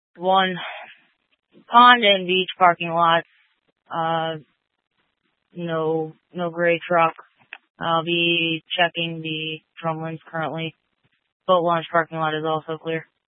One, pond and beach parking lots. No gray truck. I'll be checking the drum currently. Boat launch parking lot is also clear.